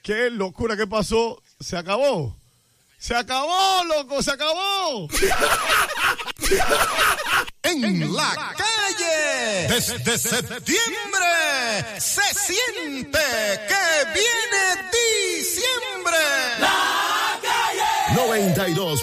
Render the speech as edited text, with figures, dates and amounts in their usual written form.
¿Qué locura? ¿Qué pasó? Se acabó. Se acabó, loco, se acabó. En la calle, desde septiembre, se siente que